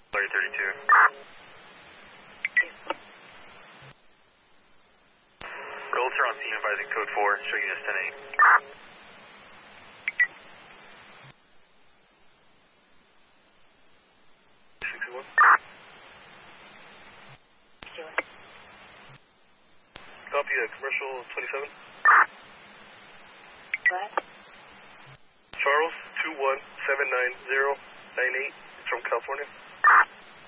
Larry 32. Golds are on scene advising code 4, showing us 10-8. Copy, commercial 27. What? Charles 2179098 from California.